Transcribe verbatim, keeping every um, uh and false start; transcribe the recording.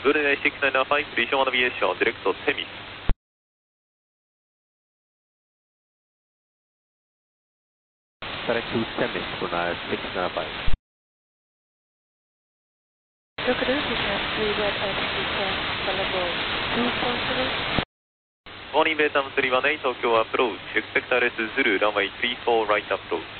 Golden six nine five, please show on aviation, direct to Temis. Direct to Temis, Brunei six nine five. Look at this, we have three red altitude ten, available two four zero. Morning, Vietnam three one eight, Tokyo approach, expect R S Zulu, runway three four right approach.